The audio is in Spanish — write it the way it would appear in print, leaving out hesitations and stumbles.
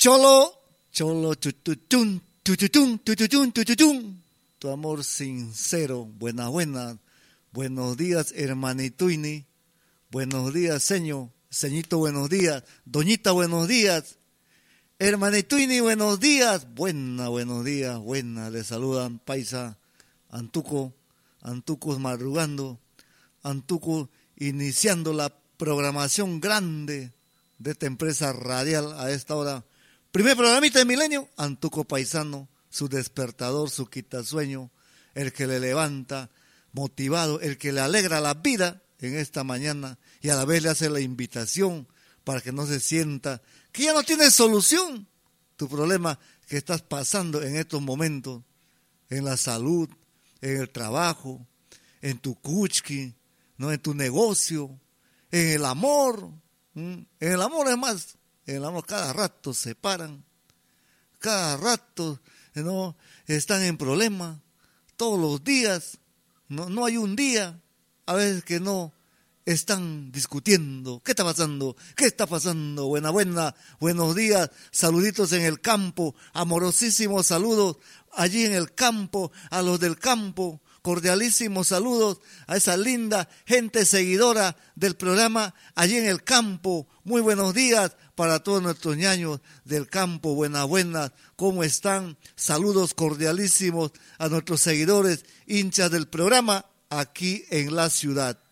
Cholo, cholo, tututun, tututun, tututun, tututun. Tu amor sincero, buena, buenos días, hermanituini, buenos días, señito, buenos días, doñita, buenos días, hermanituini, buenos días, buenos días, le saludan paisa, Antuco madrugando, Antuco iniciando la programación grande de esta empresa radial a esta hora. Primer programita de Milenio, Antuco Paisano, su despertador, su quitasueño, el que le levanta motivado, el que le alegra la vida en esta mañana y a la vez le hace la invitación para que no se sienta que ya no tiene solución tu problema que estás pasando en estos momentos, en la salud, en el trabajo, en tu cuchqui, ¿no? En tu negocio, en el amor. En el amor es más, en el amor cada rato se paran, cada rato no están en problemas, todos los días, no hay un día, a veces que no están discutiendo. ¿Qué está pasando? ¿Qué está pasando? Buenos días, saluditos en el campo, amorosísimos saludos allí en el campo, a los del campo, cordialísimos saludos a esa linda gente seguidora del programa allí en el campo. Muy buenos días para todos nuestros ñaños del campo. Buenas, ¿cómo están? Saludos cordialísimos a nuestros seguidores, hinchas del programa aquí en la ciudad.